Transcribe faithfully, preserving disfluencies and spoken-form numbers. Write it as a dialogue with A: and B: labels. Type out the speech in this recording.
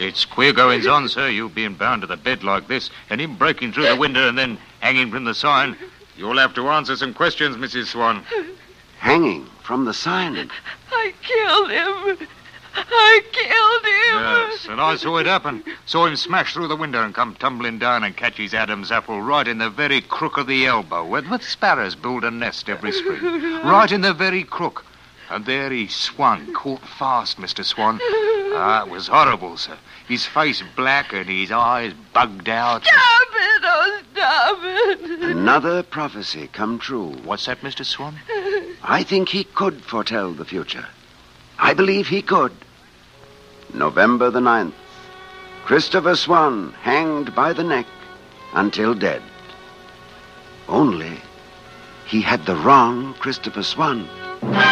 A: It's queer goings on, sir, you being bound to the bed like this, and him breaking through the window and then hanging from the sign. You'll have to answer some questions, Missus Swan.
B: Hanging from the sign?
C: I killed him. I killed him.
A: Yes, and I saw it happen. Saw him smash through the window and come tumbling down and catch his Adam's apple right in the very crook of the elbow, where the sparrows build a nest every spring. Right in the very crook. And there he swung, caught fast, Mister Swan. Ah, it was horrible, sir. His face black and his eyes bugged out.
C: Stop it, oh, stop it.
B: Another prophecy come true.
A: What's that, Mister Swan?
B: I think he could foretell the future. I believe he could. November the ninth. Christopher Swan hanged by the neck until dead. Only he had the wrong Christopher Swan.